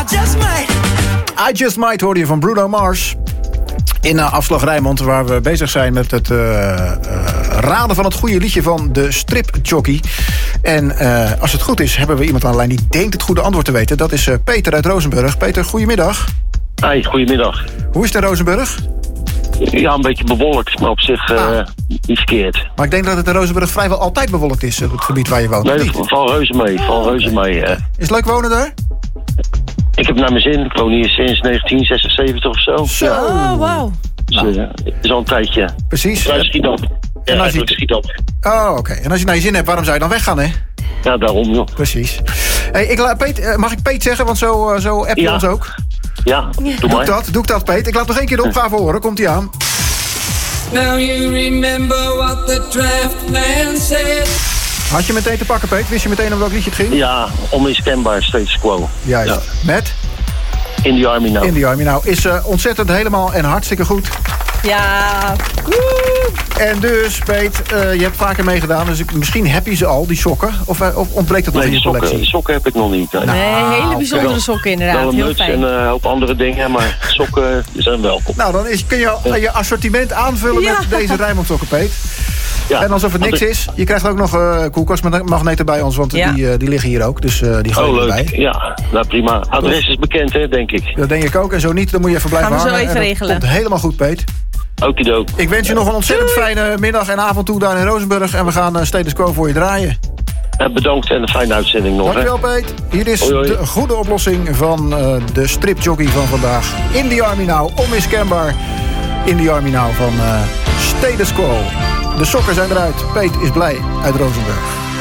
I Just Might hoorde je van Bruno Mars. In afslag Rijnmond, waar we bezig zijn met het raden van het goede liedje van de stripjockey. En als het goed is, hebben we iemand aan de lijn die denkt het goede antwoord te weten. Dat is Peter uit Rozenburg. Peter, goedemiddag. Hi, goedemiddag. Hoe is het in Rozenburg? Ja, een beetje bewolkt, maar op zich niet verkeerd. Maar ik denk dat het in Rozenburg vrijwel altijd bewolkt is, het gebied waar je woont. Nee, val reuze mee. Is het leuk wonen daar? Ik heb naar mijn zin. Ik woon hier sinds 1976 of zo. Zo. Ja. Oh, wauw. Dus, is al een tijdje. Precies. Schiedam. En als je... Schiedam. Oh, oké. En als je naar je zin hebt, waarom zou je dan weggaan, hè? Ja, daarom, joh. Precies. Hey, mag ik Peet zeggen? Want zo app je ons ook. Ja, Doe ik dat, Peet. Ik laat nog één keer de opgave horen. Komt-ie aan. Now you remember what the draft man said. Had je meteen te pakken, Peet? Wist je meteen om welk liedje het ging? Ja, onmiskenbaar, status quo. Juist. Ja. Met? In the Army Now. In the Army Now. Is ontzettend helemaal en hartstikke goed. Ja. En dus, Peet, je hebt vaker meegedaan. Dus misschien heb je ze al, die sokken. Of ontbreekt dat nog in je collectie? Nee, sokken heb ik nog niet. Nee, hele bijzondere sokken inderdaad. Wel een heel muts fijn. en een hoop andere dingen, maar sokken zijn welkom. Nou, dan kun je je assortiment aanvullen met deze Rijnmond sokken, Peet. Ja. En alsof het niks is, je krijgt ook nog koelkastmagneten bij ons, want die liggen hier ook. Dus die gooien we erbij. Ja, nou prima. Adres is bekend, hè, denk ik. Dat denk ik ook. En zo niet, dan moet je even blijven hangen. Gaan we zo even regelen. Komt helemaal goed, Peet. Okidook. Ik wens je nog een ontzettend fijne middag en avond toe daar in Rozenburg. En we gaan status quo voor je draaien. Bedankt en een fijne uitzending nog. Dankjewel, Peet. Hier is de goede oplossing van de stripjockey van vandaag. In the Army Now, onmiskenbaar. In the Army Now van Status Quo. De sokken zijn eruit. Peet is blij uit Rozenburg.